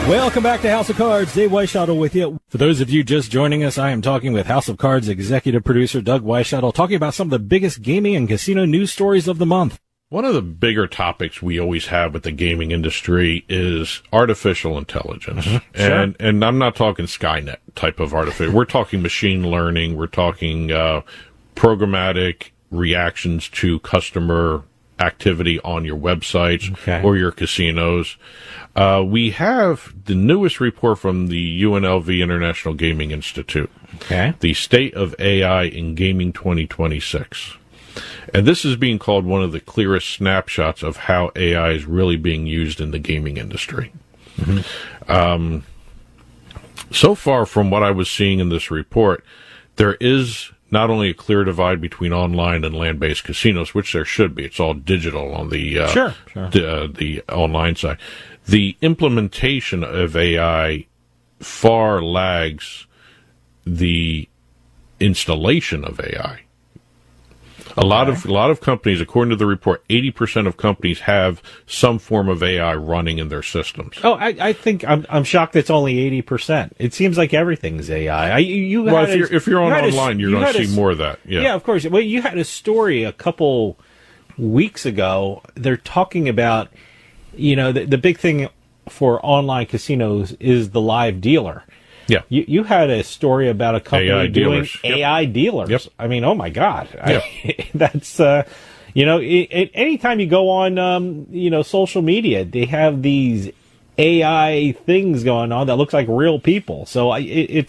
Welcome back to House of Cards. Dave Weishottle with you. For those of you just joining us, I am talking with House of Cards executive producer Doug Weishottle, talking about some of the biggest gaming and casino news stories of the month. One of the bigger topics we always have with the gaming industry is artificial intelligence. Mm-hmm. Sure. And I'm not talking Skynet type of artificial. We're talking machine learning. We're talking programmatic reactions to customer activity on your websites or your casinos. We have the newest report from the UNLV International Gaming Institute, the State of AI in Gaming 2026. And this is being called one of the clearest snapshots of how AI is really being used in the gaming industry. Mm-hmm. So far, from what I was seeing in this report, there is not only a clear divide between online and land-based casinos, which there should be. It's all digital on the the online side. The implementation of AI far lags the installation of AI. A lot of companies, according to the report, 80% of companies have some form of AI running in their systems. Oh, I think I'm shocked it's only 80%. It seems like everything's AI. If you're online, you're going to see more of that. Yeah, of course. Well, you had a story a couple weeks ago. They're talking about, the big thing for online casinos is the live dealer. Yeah. You had a story about a company AI doing dealers. AI dealers. Yep. I mean, oh my God. Yep. That's, anytime you go on, social media, they have these AI things going on that looks like real people. So I'd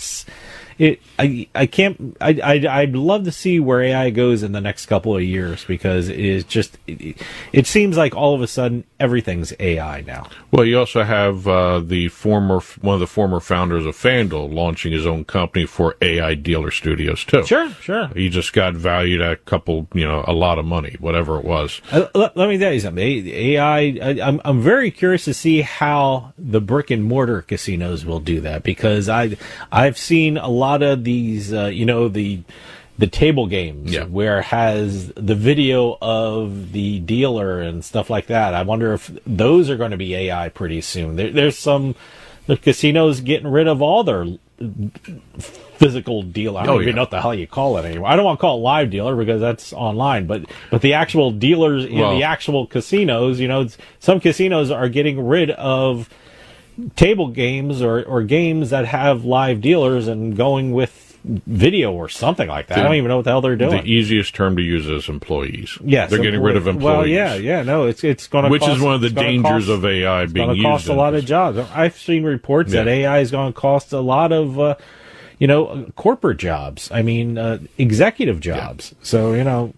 love to see where AI goes in the next couple of years, because it seems like all of a sudden everything's AI now. Well, you also have one of the former founders of FanDuel launching his own company for AI dealer studios too. Sure. He just got valued at a lot of money, whatever it was. Let me tell you something. AI. I'm very curious to see how the brick and mortar casinos will do that, because I've seen a lot of these, the table games where it has the video of the dealer and stuff like that. I wonder if those are going to be AI pretty soon. There's the casinos getting rid of all their physical dealer. I don't even know what the hell you call it anymore. I don't want to call it live dealer because that's online, but the actual dealers in the actual casinos, some casinos are getting rid of table games or games that have live dealers and going with video or something like that. I don't even know what the hell they're doing. The easiest term to use is employees. Yes, they're getting rid of employees. Well, no, it's going to, which is one of the dangers of AI being used. It's going to cost a lot of jobs. I've seen reports that AI is going to cost a lot of, corporate jobs. I mean, executive jobs. Yeah. So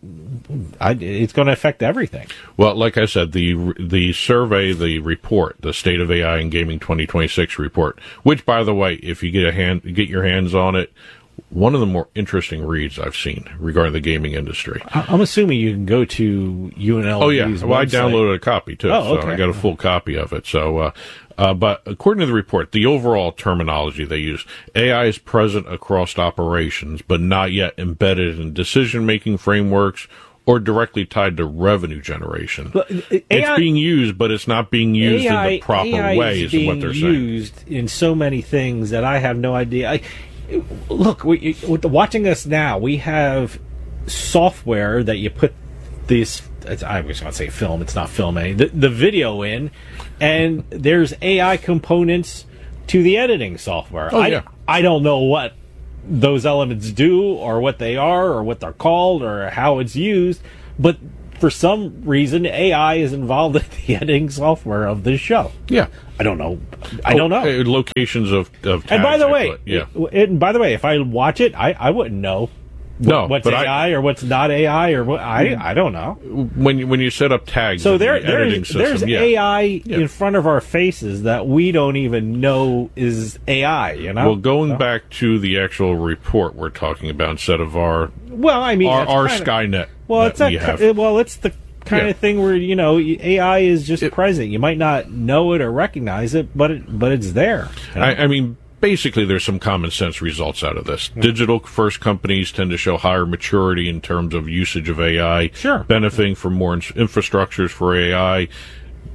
it's going to affect everything. Well, like I said, the survey, the report, the State of AI in Gaming 2026 report, which, by the way, if you get your hands on it, one of the more interesting reads I've seen regarding the gaming industry. I'm assuming you can go to UNLV's Oh, yeah. Well, website. I downloaded a copy, too. So I got a full copy of it. So, but according to the report, the overall terminology they use, AI is present across operations, but not yet embedded in decision-making frameworks or directly tied to revenue generation. It's being used, but it's not being used in the proper way, is what they're saying. AI is being used in so many things that I have no idea. Look, with watching us now, we have software that you put these, I was going to say film, it's not film, the video in, and there's AI components to the editing software. I don't know what those elements do or what they are or what they're called or how it's used, but for some reason AI is involved in the editing software of this show. Yeah. I don't know. Locations of tags. And by the way, if I watch it, I wouldn't know what's AI or what's not AI or what. I don't know. When you set up tags, so there's AI in front of our faces that we don't even know is AI. Well, going back to the actual report we're talking about instead of our Skynet. Well, it's the kind of thing where AI is just present. You might not know it or recognize it, but it's there. I mean, basically, there's some common sense results out of this. Digital first companies tend to show higher maturity in terms of usage of AI, benefiting from more infrastructures for AI,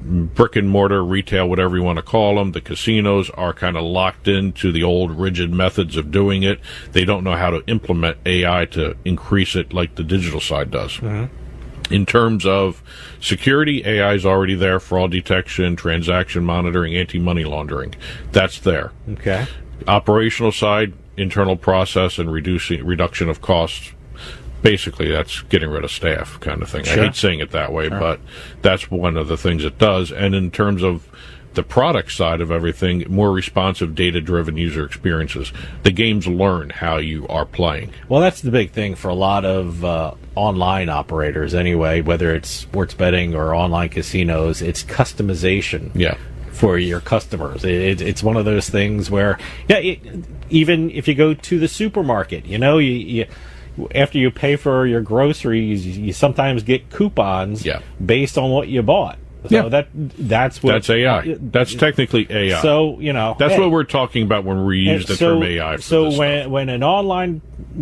brick and mortar, retail, whatever you want to call them, the casinos are kind of locked into the old rigid methods of doing it. They don't know how to implement AI to increase it like the digital side does. In terms of security, AI is already there, fraud detection, transaction monitoring, anti-money laundering. That's there. Okay. Operational side, internal process and reduction of costs. Basically, that's getting rid of staff kind of thing. Sure. I hate saying it that way, but that's one of the things it does. And in terms of the product side of everything, more responsive, data-driven user experiences. The games learn how you are playing. Well, that's the big thing for a lot of online operators anyway, whether it's sports betting or online casinos. It's customization. Yeah. For your customers. It's one of those things where, even if you go to the supermarket, you after you pay for your groceries, you sometimes get coupons based on what you bought. So that's AI. That's technically AI. So, that's what we're talking about when we use the term AI. So when an online,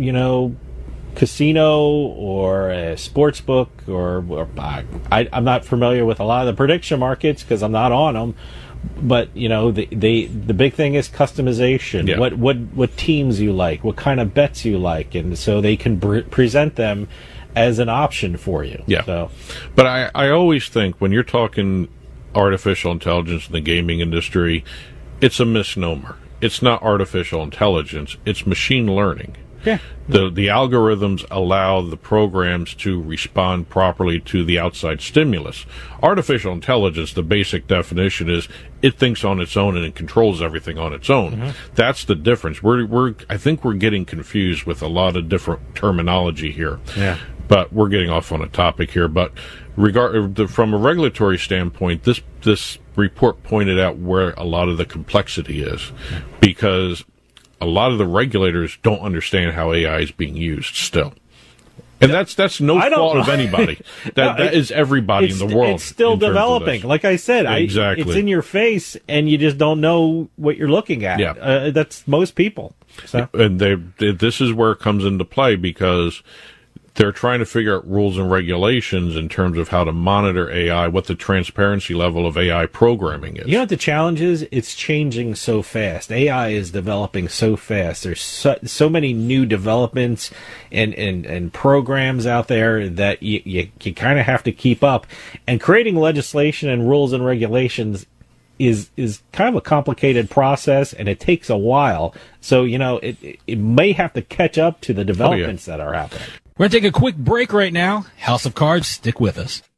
casino or a sports book or I'm not familiar with a lot of the prediction markets because I'm not on them. But the big thing is customization. Yeah. What teams you like, what kind of bets you like, and so they can present them as an option for you. Yeah. So, but I always think when you're talking artificial intelligence in the gaming industry, it's a misnomer. It's not artificial intelligence. It's machine learning. Yeah. The algorithms allow the programs to respond properly to the outside stimulus. Artificial intelligence, the basic definition is it thinks on its own and it controls everything on its own. That's the difference. I think we're getting confused with a lot of different terminology here. Yeah. But we're getting off on a topic here. But from a regulatory standpoint, this report pointed out where a lot of the complexity is, because a lot of the regulators don't understand how AI is being used still. And that's no fault of anybody. That is everybody in the world. It's still developing. Like I said, exactly. It's in your face, and you just don't know what you're looking at. Yeah. That's most people. So. And this is where it comes into play, because they're trying to figure out rules and regulations in terms of how to monitor AI, what the transparency level of AI programming is. You know what the challenge is? It's changing so fast. AI is developing so fast. There's so many new developments and programs out there that you kind of have to keep up. And creating legislation and rules and regulations is kind of a complicated process, and it takes a while. So, it may have to catch up to the developments that are happening. We're going to take a quick break right now. House of Cards, stick with us.